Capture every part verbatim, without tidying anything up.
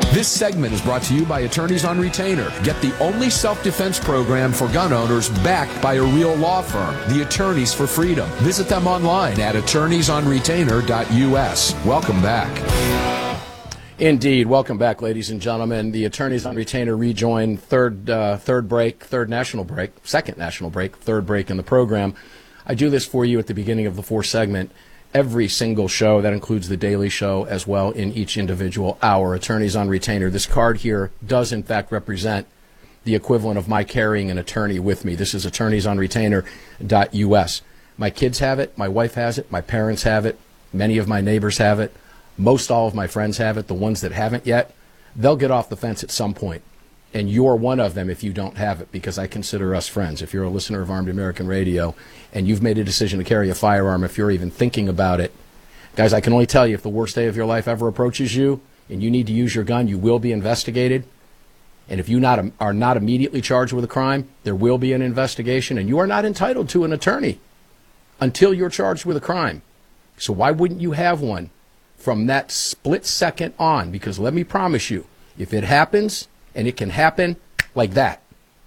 This segment is brought to you by Attorneys on Retainer. Get the only self-defense program for gun owners backed by a real law firm, the Attorneys for Freedom. Visit them online at attorneys on retainer dot U S. Welcome back. Indeed. Welcome back, ladies and gentlemen. The Attorneys on Retainer rejoin third uh, third break, third national break, second national break, third break in the program. I do this for you at the beginning of the fourth segment. Every single show, that includes the daily show as well, in each individual hour. Attorneys on Retainer. This card here does, in fact, represent the equivalent of my carrying an attorney with me. This is attorneys on retainer dot U S. My kids have it. My wife has it. My parents have it. Many of my neighbors have it. Most all of my friends have it. The ones that haven't yet, they'll get off the fence at some point. And you're one of them if you don't have it, because I consider us friends. If you're a listener of Armed American Radio and you've made a decision to carry a firearm, if you're even thinking about it, guys, I can only tell you, if the worst day of your life ever approaches you and you need to use your gun, you will be investigated. And if you not, are not immediately charged with a crime, there will be an investigation, and you are not entitled to an attorney until you're charged with a crime. So why wouldn't you have one from that split second on? Because let me promise you, if it happens, and it can happen like that,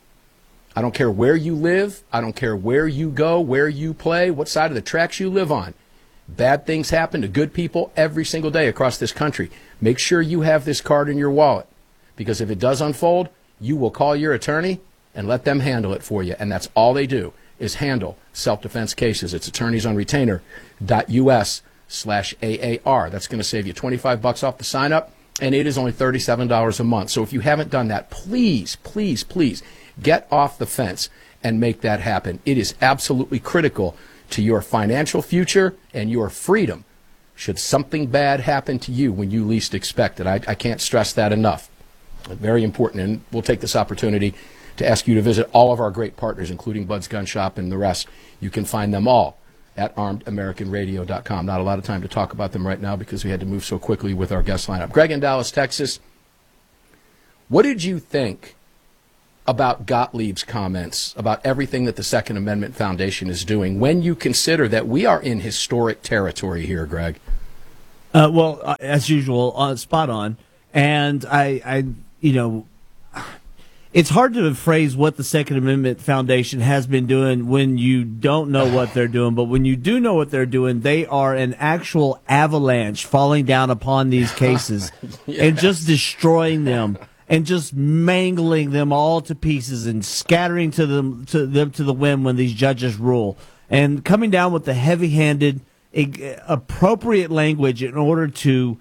I don't care where you live, I don't care where you go, where you play, what side of the tracks you live on. Bad things happen to good people every single day across this country. Make sure you have this card in your wallet, because if it does unfold, you will call your attorney and let them handle it for you. And that's all they do, is handle self-defense cases. It's attorneys on retainer dot U S slash A A R. That's going to save you twenty-five bucks off the sign-up, and it is only thirty-seven dollars a month. So if you haven't done that, please, please, please get off the fence and make that happen. It is absolutely critical to your financial future and your freedom should something bad happen to you when you least expect it. I, I can't stress that enough. Very important. And we'll take this opportunity to ask you to visit all of our great partners, including Bud's Gun Shop and the rest. You can find them all at armed american radio dot com. Not a lot of time to talk about them right now because we had to move so quickly with our guest lineup. Greg in Dallas, Texas, what did you think about Gottlieb's comments about everything that the Second Amendment Foundation is doing when you consider that we are in historic territory here, Greg? Uh, well, uh, as usual, uh, spot on. And I, I, you know, it's hard to phrase what the Second Amendment Foundation has been doing when you don't know what they're doing. But when you do know what they're doing, they are an actual avalanche falling down upon these cases yes. and just destroying them and just mangling them all to pieces and scattering to them to them to the wind when these judges rule, and coming down with the heavy-handed, appropriate language in order to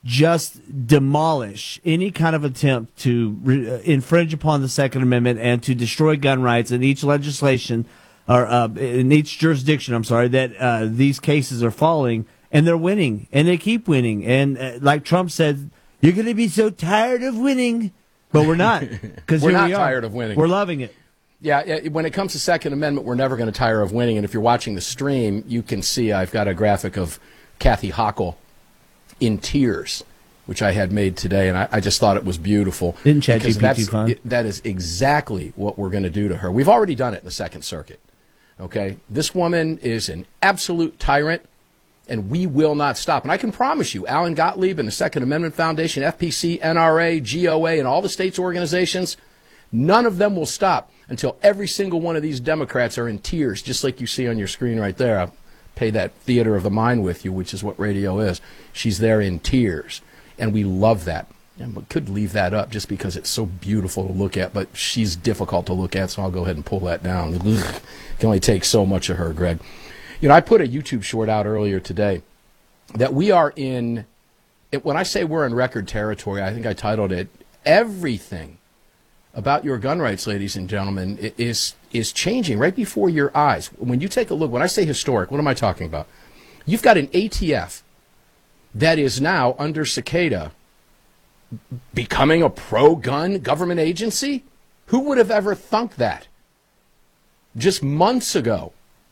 just demolish any kind of attempt to re- infringe upon the Second Amendment and to destroy gun rights in each legislation or uh, in each jurisdiction. I'm sorry that uh, these cases are falling, and they're winning, and they keep winning. And uh, like Trump said, you're going to be so tired of winning, but we're not, because we're here not we are. tired of winning. We're loving it. Yeah, when it comes to Second Amendment, we're never going to tire of winning. And if you're watching the stream, you can see I've got a graphic of Kathy Hochul in tears, which I had made today, and I, I just thought it was beautiful. Didn't ChatGPT fun? That is exactly what we're going to do to her. We've already done it in the Second Circuit. Okay, this woman is an absolute tyrant, and we will not stop. And I can promise you, Alan Gottlieb and the Second Amendment Foundation, F P C, N R A, G O A, and all the states' organizations, none of them will stop until every single one of these Democrats are in tears, just like you see on your screen right there. I'll pay that theater of the mind with you, which is what radio is. She's there in tears, and we love that. And we could leave that up just because it's so beautiful to look at, but she's difficult to look at, so I'll go ahead and pull that down. It can only take so much of her, Greg. You know, I put a YouTube short out earlier today that we are in, it, when I say we're in record territory, I think I titled it, everything about your gun rights, ladies and gentlemen, is is changing right before your eyes. When you take a look, when I say historic, what am I talking about? You've got an A T F that is now under Cicada becoming a pro-gun government agency? Who would have ever thunk that just months ago?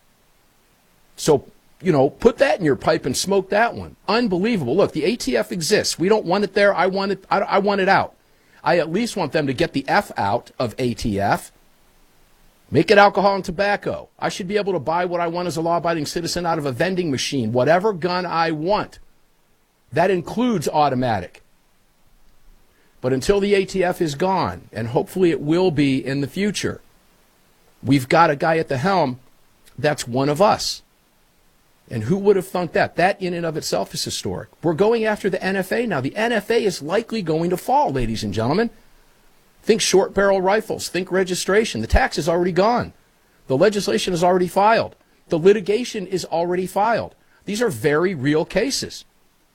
So, you know, put that in your pipe and smoke that one. Unbelievable. Look, the A T F exists. We don't want it there. I want it, I, I want it out. I at least want them to get the F out of A T F. Make it alcohol and tobacco. I should be able to buy what I want as a law-abiding citizen out of a vending machine, whatever gun I want. That includes automatic. But until the A T F is gone, and hopefully it will be in the future, we've got a guy at the helm that's one of us. And who would have thunk that? That in and of itself is historic. We're going after the N F A now. The N F A is likely going to fall, ladies and gentlemen. Think short barrel rifles. Think registration. The tax is already gone. The legislation is already filed. The litigation is already filed. These are very real cases.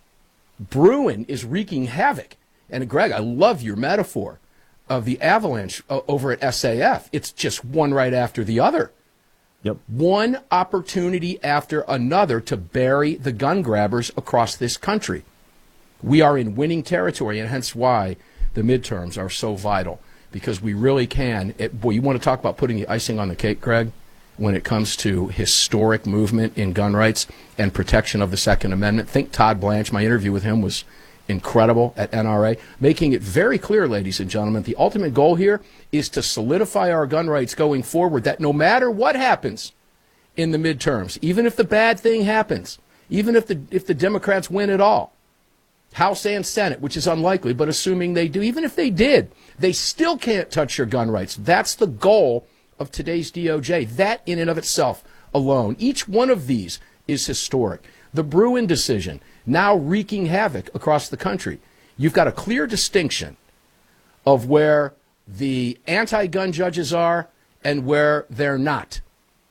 Bruen is wreaking havoc. And Greg, I love your metaphor of the avalanche over at S A F. It's just one right after the other. Yep. One opportunity after another to bury the gun grabbers across this country. We are in winning territory, and hence why the midterms are so vital, because we really can. It, boy, you want to talk about putting the icing on the cake, Greg, when it comes to historic movement in gun rights and protection of the Second Amendment. Think Todd Blanche. My interview with him was incredible at N R A, making it very clear, ladies and gentlemen, the ultimate goal here is to solidify our gun rights going forward, that no matter what happens in the midterms, even if the bad thing happens, even if the if the Democrats win it all, House and Senate, which is unlikely, but assuming they do, even if they did, they still can't touch your gun rights. That's the goal of today's D O J. That in and of itself alone, each one of these is historic. The Bruen decision, now wreaking havoc across the country. You've got a clear distinction of where the anti-gun judges are and where they're not.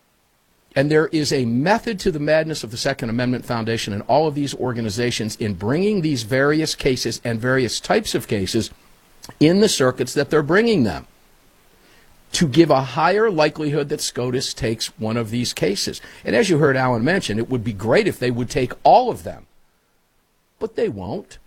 And there is a method to the madness of the Second Amendment Foundation and all of these organizations in bringing these various cases and various types of cases in the circuits that they're bringing them, to give a higher likelihood that SCOTUS takes one of these cases. And as you heard Alan mention, it would be great if they would take all of them. But they won't.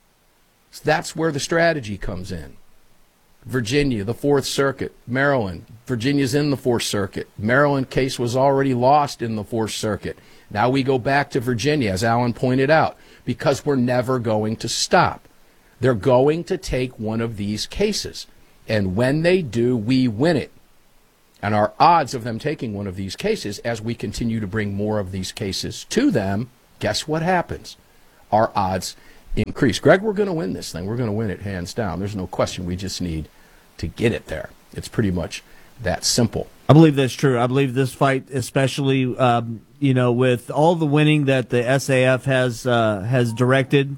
So that's where the strategy comes in. Virginia, the Fourth Circuit. Maryland, Virginia's in the Fourth Circuit. Maryland case was already lost in the Fourth Circuit. Now we go back to Virginia, as Alan pointed out, because we're never going to stop. They're going to take one of these cases. And when they do, we win it. And our odds of them taking one of these cases, as we continue to bring more of these cases to them, guess what happens? Our odds increase. Greg, we're going to win this thing. We're going to win it hands down. There's no question. We just need to get it there. It's pretty much that simple. I believe that's true. I believe this fight, especially, um, you know, with all the winning that the S A F has uh, has directed,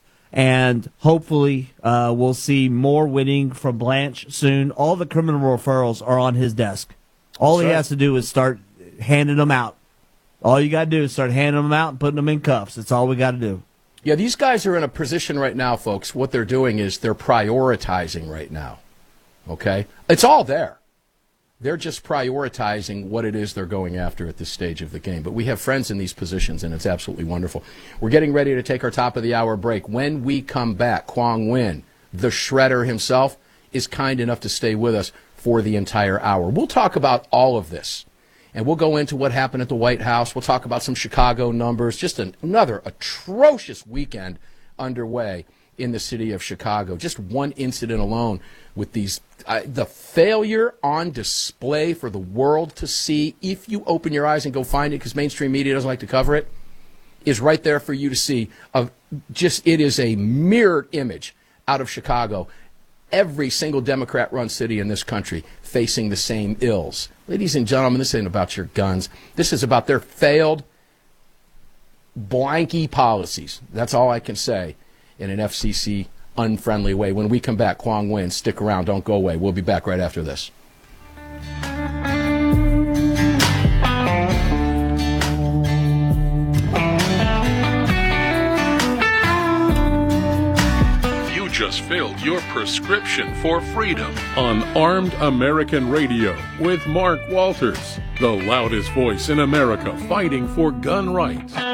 and hopefully uh, we'll see more winning from Blanche soon. All the criminal referrals are on his desk. All That's he right. has to do is start handing them out. All you got to do is start handing them out and putting them in cuffs. That's all we got to do. Yeah, these guys are in a position right now, folks. What they're doing is they're prioritizing right now. Okay? It's all there. They're just prioritizing what it is they're going after at this stage of the game. But we have friends in these positions, and it's absolutely wonderful. We're getting ready to take our top of the hour break. When we come back, Quang Nguyen, the shredder himself, is kind enough to stay with us for the entire hour. We'll talk about all of this, and we'll go into what happened at the White House. We'll talk about some Chicago numbers, just an, another atrocious weekend underway in the city of Chicago. Just one incident alone with these, uh, the failure on display for the world to see, if you open your eyes and go find it, because mainstream media doesn't like to cover it, is right there for you to see. Of just, it is a mirrored image out of Chicago. Every single Democrat-run city in this country facing the same ills. Ladies and gentlemen, this ain't about your guns. This is about their failed blanky policies. That's all I can say in an F C C unfriendly way. When we come back, Quang Nguyen, stick around, don't go away. We'll be back right after this. You just filled your prescription for freedom on Armed American Radio with Mark Walters, the loudest voice in America fighting for gun rights.